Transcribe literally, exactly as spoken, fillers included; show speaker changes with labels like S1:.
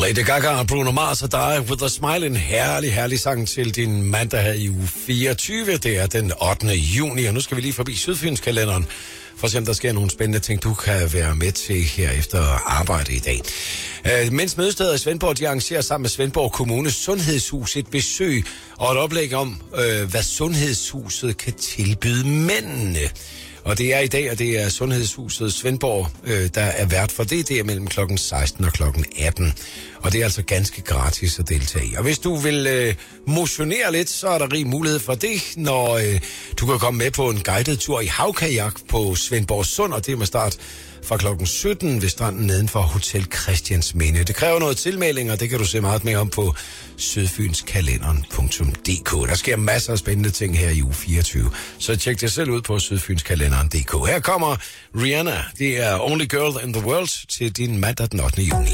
S1: Lady Gaga og Bruno Mars og Die With A Smile, en herlig, herlig sang til din mandag her i uge fireogtyve. Det er den ottende juni, og nu skal vi lige forbi Sydfynskalenderen, for at se om der sker nogle spændende ting, du kan være med til her efter arbejde i dag. Uh, mens mødestedet i Svendborg, de arrangerer sammen med Svendborg Kommunes Sundhedshus et besøg og et oplæg om, uh, hvad Sundhedshuset kan tilbyde mændene. Og det er i dag, og det er Sundhedshuset Svendborg, øh, der er vært for det. Det er mellem klokken seksten og klokken atten. Og det er altså ganske gratis at deltage i. Og hvis du vil øh, motionere lidt, så er der rig mulighed for det, når øh, du kan komme med på en guided tur i havkajak på Svendborg Sund, og det er med start fra klokken sytten ved stranden nedenfor Hotel Christiansminde. Det kræver noget tilmelding, og det kan du se meget mere om på sydfynskalenderen punktum d k. Der sker masser af spændende ting her i uge fireogtyve, så tjek det selv ud på sydfynskalenderen punktum d k. Her kommer Rihanna, det er Only Girl in the World til din mandag den ottende juni.